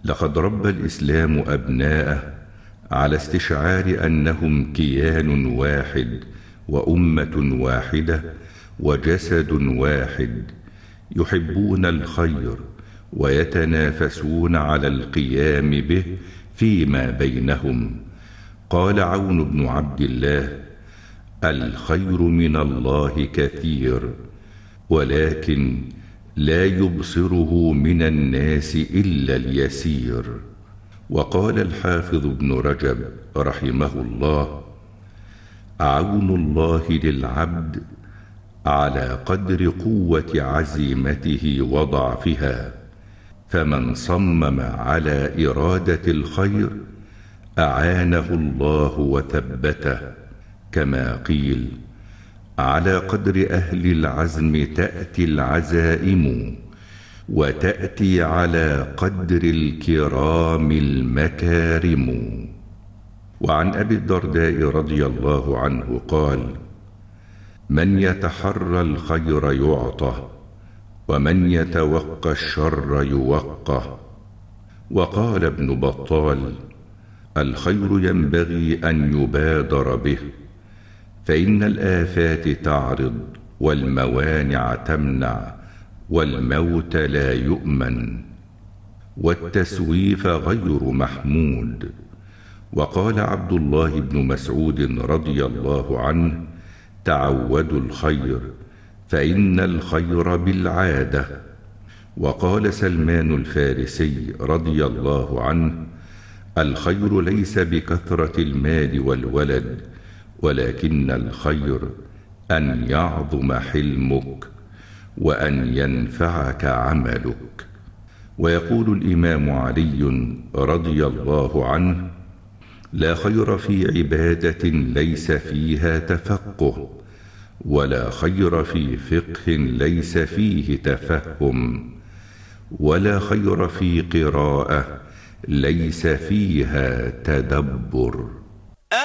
لقد ربى الإسلام أبناءه على استشعار أنهم كيان واحد وأمة واحدة وجسد واحد، يحبون الخير ويتنافسون على القيام به فيما بينهم. قال عون بن عبد الله: الخير من الله كثير، ولكن لا يبصره من الناس إلا اليسير. وقال الحافظ ابن رجب رحمه الله: عون الله للعبد على قدر قوة عزيمته وضعفها، فمن صمم على إرادة الخير أعانه الله وثبته، كما قيل: على قدر أهل العزم تأتي العزائم، وتأتي على قدر الكرام المكارم. وعن أبي الدرداء رضي الله عنه قال: من يتحرى الخير يعطى، ومن يتوقى الشر يوقى. وقال ابن بطال: الخير ينبغي أن يبادر به، فإن الآفات تعرض، والموانع تمنع، والموت لا يؤمن، والتسويف غير محمود. وقال عبد الله بن مسعود رضي الله عنه: تعودوا الخير، فإن الخير بالعادة. وقال سلمان الفارسي رضي الله عنه: الخير ليس بكثرة المال والولد، ولكن الخير أن يعظم حلمك، وأن ينفعك عملك. ويقول الإمام علي رضي الله عنه: لا خير في عبادة ليس فيها تفقه، ولا خير في فقه ليس فيه تفهم، ولا خير في قراءة ليس فيها تدبر.